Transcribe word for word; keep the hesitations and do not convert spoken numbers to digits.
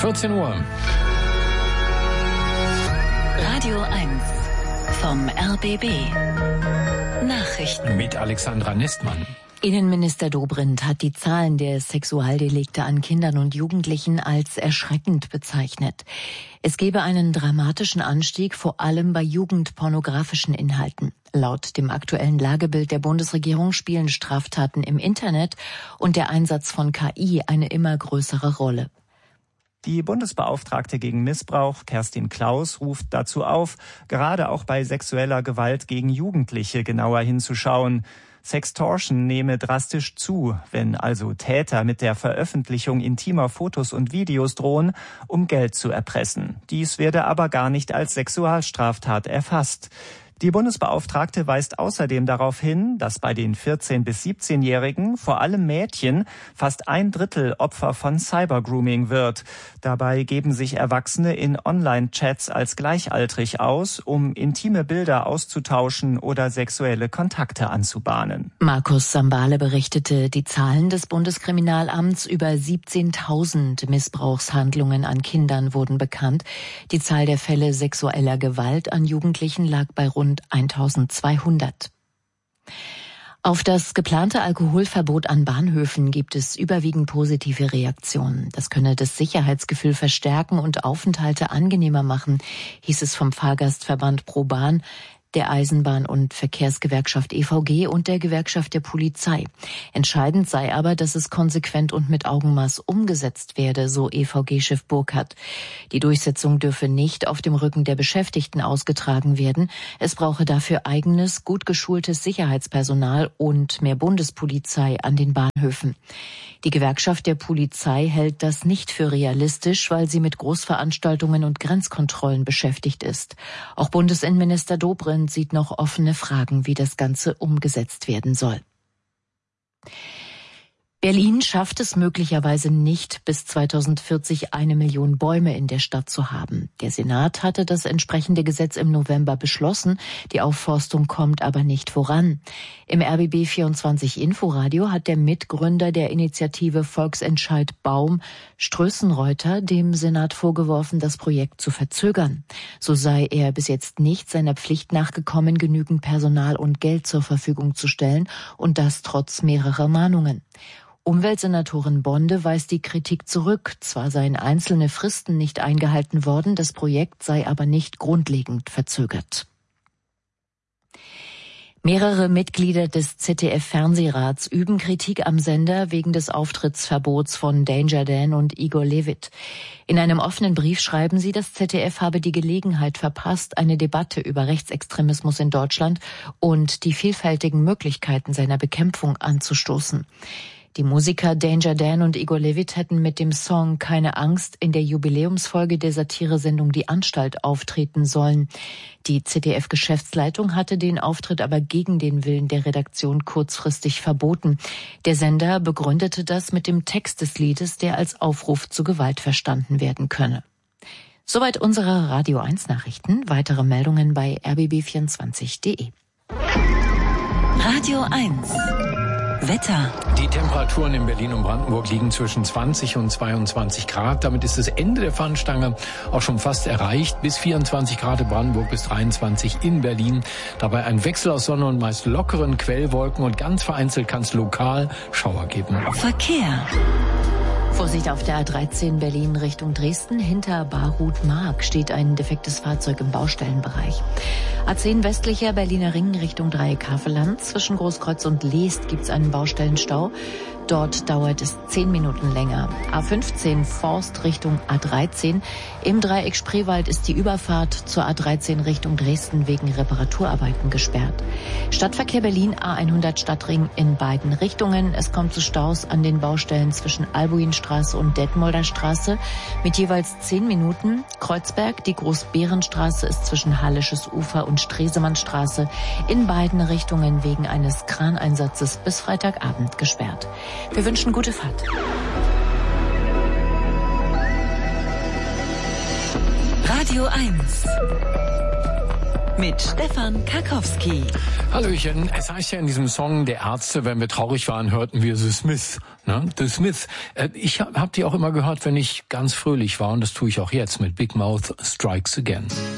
vierzehn Uhr. Radio eins vom R B B. Nachrichten Mit Alexandra Nestmann. Innenminister Dobrindt hat die Zahlen der Sexualdelikte an Kindern und Jugendlichen als erschreckend bezeichnet. Es gebe einen dramatischen Anstieg, vor allem bei jugendpornografischen Inhalten. Laut dem aktuellen Lagebild der Bundesregierung spielen Straftaten im Internet und der Einsatz von K I eine immer größere Rolle. Die Bundesbeauftragte gegen Missbrauch, Kerstin Klaus, ruft dazu auf, gerade auch bei sexueller Gewalt gegen Jugendliche genauer hinzuschauen. Sextortion nehme drastisch zu, wenn also Täter mit der Veröffentlichung intimer Fotos und Videos drohen, um Geld zu erpressen. Dies werde aber gar nicht als Sexualstraftat erfasst. Die Bundesbeauftragte weist außerdem darauf hin, dass bei den vierzehn- bis siebzehnjährigen, vor allem Mädchen, fast ein Drittel Opfer von Cybergrooming wird. Dabei geben sich Erwachsene in Online-Chats als gleichaltrig aus, um intime Bilder auszutauschen oder sexuelle Kontakte anzubahnen. Markus Sambale berichtete, die Zahlen des Bundeskriminalamts über siebzehntausend Missbrauchshandlungen an Kindern wurden bekannt. Die Zahl der Fälle sexueller Gewalt an Jugendlichen lag bei rund eintausendzweihundert. Auf das geplante Alkoholverbot an Bahnhöfen gibt es überwiegend positive Reaktionen. Das könne das Sicherheitsgefühl verstärken und Aufenthalte angenehmer machen, hieß es vom Fahrgastverband ProBahn, der Eisenbahn- und Verkehrsgewerkschaft E V G und der Gewerkschaft der Polizei. Entscheidend sei aber, dass es konsequent und mit Augenmaß umgesetzt werde, so E V G-Chef Burkhardt. Die Durchsetzung dürfe nicht auf dem Rücken der Beschäftigten ausgetragen werden. Es brauche dafür eigenes, gut geschultes Sicherheitspersonal und mehr Bundespolizei an den Bahnhöfen. Die Gewerkschaft der Polizei hält das nicht für realistisch, weil sie mit Großveranstaltungen und Grenzkontrollen beschäftigt ist. Auch Bundesinnenminister Dobrindt sieht noch offene Fragen, wie das Ganze umgesetzt werden soll. Berlin schafft es möglicherweise nicht, bis zweitausendvierzig eine Million Bäume in der Stadt zu haben. Der Senat hatte das entsprechende Gesetz im November beschlossen. Die Aufforstung kommt aber nicht voran. Im R B B vierundzwanzig Inforadio hat der Mitgründer der Initiative Volksentscheid Baum, Strößenreuter, dem Senat vorgeworfen, das Projekt zu verzögern. So sei er bis jetzt nicht seiner Pflicht nachgekommen, genügend Personal und Geld zur Verfügung zu stellen, und das trotz mehrerer Mahnungen. Umweltsenatorin Bonde weist die Kritik zurück. Zwar seien einzelne Fristen nicht eingehalten worden, das Projekt sei aber nicht grundlegend verzögert. Mehrere Mitglieder des Z D F-Fernsehrats üben Kritik am Sender wegen des Auftrittsverbots von Danger Dan und Igor Levit. In einem offenen Brief schreiben sie, das Z D F habe die Gelegenheit verpasst, eine Debatte über Rechtsextremismus in Deutschland und die vielfältigen Möglichkeiten seiner Bekämpfung anzustoßen. Die Musiker Danger Dan und Igor Levit hätten mit dem Song Keine Angst in der Jubiläumsfolge der Satiresendung Die Anstalt auftreten sollen. Die Z D F-Geschäftsleitung hatte den Auftritt aber gegen den Willen der Redaktion kurzfristig verboten. Der Sender begründete das mit dem Text des Liedes, der als Aufruf zu Gewalt verstanden werden könne. Soweit unsere Radio eins Nachrichten. Weitere Meldungen bei r b b vierundzwanzig punkt de. Radio eins Wetter. Die Temperaturen in Berlin und Brandenburg liegen zwischen zwanzig und zweiundzwanzig Grad. Damit ist das Ende der Fahnenstange auch schon fast erreicht. Bis vierundzwanzig Grad in Brandenburg, bis dreiundzwanzig in Berlin. Dabei ein Wechsel aus Sonne und meist lockeren Quellwolken, und ganz vereinzelt kann es lokal Schauer geben. Verkehr. Vorsicht auf der A dreizehn Berlin Richtung Dresden. Hinter Barut-Mark steht ein defektes Fahrzeug im Baustellenbereich. A zehn westlicher Berliner Ring Richtung Dreieck Havelland. Zwischen Großkreuz und Leest gibt es einen Baustellenstau. Dort dauert es zehn Minuten länger. A fünfzehn Forst Richtung A dreizehn. Im Dreieck Spreewald ist die Überfahrt zur A dreizehn Richtung Dresden wegen Reparaturarbeiten gesperrt. Stadtverkehr Berlin A hundert Stadtring in beiden Richtungen. Es kommt zu Staus an den Baustellen zwischen Albuinstraße und Detmolder Straße mit jeweils zehn Minuten. Kreuzberg, die Großbärenstraße, ist zwischen Hallisches Ufer und Stresemannstraße in beiden Richtungen wegen eines Kraneinsatzes bis Freitagabend gesperrt. Wir wünschen gute Fahrt. Radio eins mit Stefan Karkowski. Hallöchen, es heißt ja in diesem Song der Ärzte, wenn wir traurig waren, hörten wir The Smiths. Ne? The Smiths. Ich habe hab die auch immer gehört, wenn ich ganz fröhlich war, und das tue ich auch jetzt mit Big Mouth Strikes Again.